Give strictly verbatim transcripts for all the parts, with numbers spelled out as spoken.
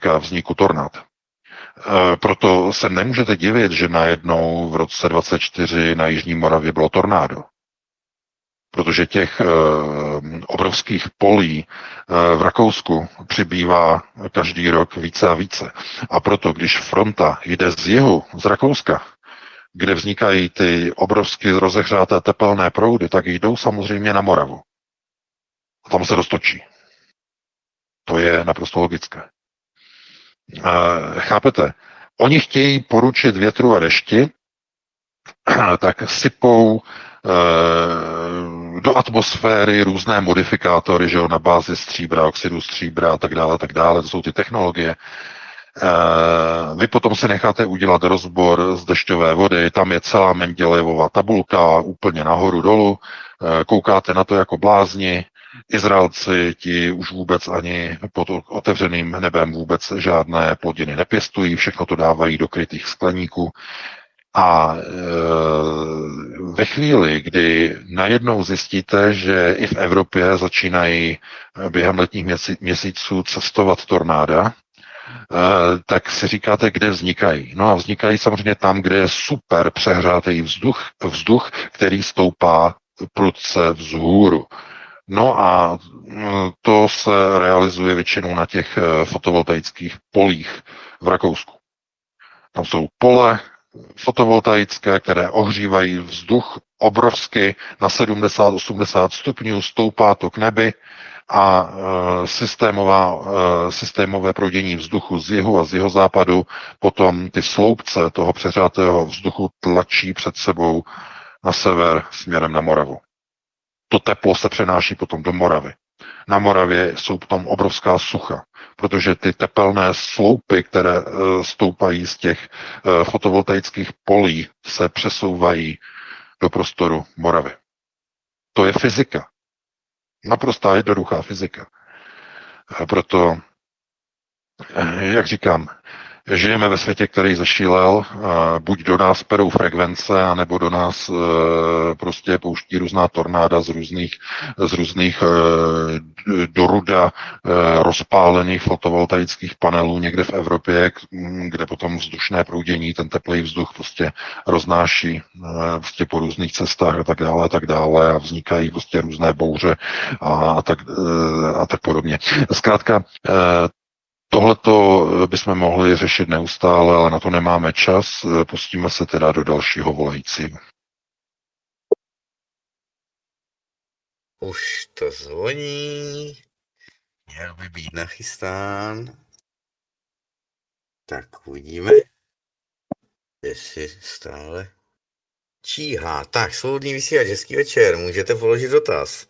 k vzniku tornád. Proto se nemůžete divit, že najednou v roce dvacet čtyři na Jižní Moravě bylo tornádo. Protože těch obrovských polí v Rakousku přibývá každý rok více a více. A proto, když fronta jde z jihu, z Rakouska, kde vznikají ty obrovsky rozehřáté tepelné proudy, tak jdou samozřejmě na Moravu. A tam se roztočí. To je naprosto logické. Chápete? Oni chtějí poručit větru a dešti, tak sypou do atmosféry různé modifikátory, že jo, na bázi stříbra, oxidu stříbra a tak dále, tak dále. To jsou ty technologie. Vy potom si necháte udělat rozbor z dešťové vody, tam je celá Mendelejevova tabulka úplně nahoru dolů, koukáte na to jako blázni. Izraelci ti už vůbec ani pod otevřeným nebem vůbec žádné plodiny nepěstují, všechno to dávají do krytých skleníků. A e, ve chvíli, kdy najednou zjistíte, že i v Evropě začínají během letních měsíců cestovat tornáda, e, tak si říkáte, kde vznikají. No a vznikají samozřejmě tam, kde je super přehřátý vzduch, vzduch, který stoupá prudce vzhůru. No a to se realizuje většinou na těch fotovoltaických polích v Rakousku. Tam jsou pole fotovoltaické, které ohřívají vzduch obrovsky na sedmdesát osmdesát stupňů, stoupá to k nebi a systémová, systémové proudění vzduchu z jihu a z jihozápadu potom ty sloupce toho přehřátého vzduchu tlačí před sebou na sever směrem na Moravu. To teplo se přenáší potom do Moravy. Na Moravě jsou potom obrovská sucha, protože ty tepelné sloupy, které stoupají z těch fotovoltaických polí, se přesouvají do prostoru Moravy. To je fyzika. Naprostá jednoduchá fyzika. Proto, jak říkám, žijeme ve světě, který zešílel, buď do nás perou frekvence, anebo do nás prostě pouští různá tornáda z různých, z různých doruda rozpálených fotovoltaických panelů někde v Evropě, kde potom vzdušné proudění, ten teplý vzduch prostě roznáší prostě po různých cestách a tak dále a tak dále a vznikají prostě různé bouře a, a, tak, a tak podobně. Zkrátka, tohleto bychom mohli řešit neustále, ale na to nemáme čas. Pustíme se teda do dalšího volajícího. Už to zvoní. Měl by být nachystán. Tak uvidíme, jestli stále číhá. Tak, svobodný vysílač, hezký večer. Můžete položit dotaz.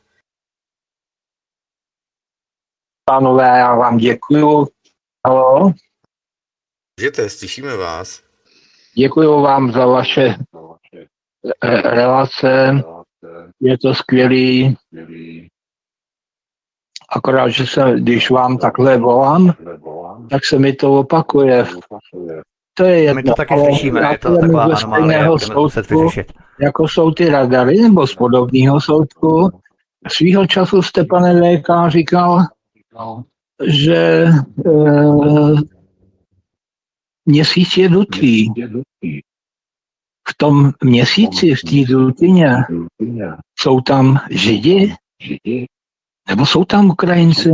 Pánové, já vám děkuju. Halo? Můžete, slyšíme vás. Děkuju vám za vaše relace. Je to skvělý. Akorát, že se, když vám takhle volám, tak se mi to opakuje. To je jedno. My to taky slyšíme, je to taková anomálie, budeme muset vyřešit. Jako jsou ty radary, nebo z podobného soudku. Svýho času jste, pane V K, říkal, že e, měsíc je dutý. V tom měsíci, v té dutině, jsou tam Židi? Nebo jsou tam Ukrajinci?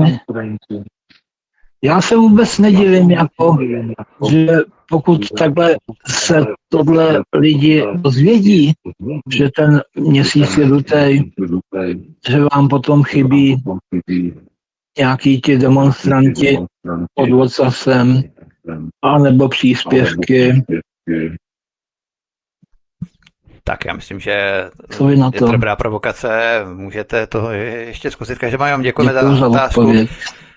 Já se vůbec nedivím, jako, že pokud takhle se tohle lidi dozvědí, že ten měsíc je dutej, že vám potom chybí nějaký ti demonstranti pod WhatsAppem, anebo příspěvky. Tak já myslím, že Co je, na je to? to dobrá provokace, můžete toho ještě zkusit. Každopádně vám děkujeme Děkuju za za otázku. odpověď.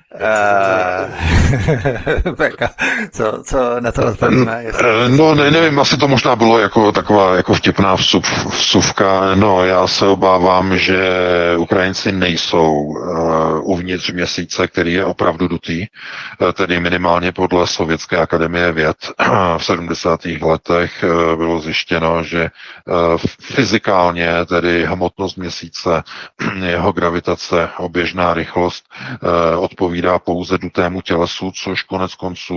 Peka, co, co na to odpovíme? No, ne, nevím, asi to možná bylo jako taková jako vtipná vsup, vsuvka. No, já se obávám, že Ukrajinci nejsou uh, uvnitř měsíce, který je opravdu dutý, uh, tedy minimálně podle Sovětské akademie věd. V sedmdesátých letech uh, bylo zjištěno, že uh, fyzikálně, tedy hmotnost měsíce, jeho gravitace, oběžná rychlost uh, odpovídá pouze dutému tělesu, což konec konců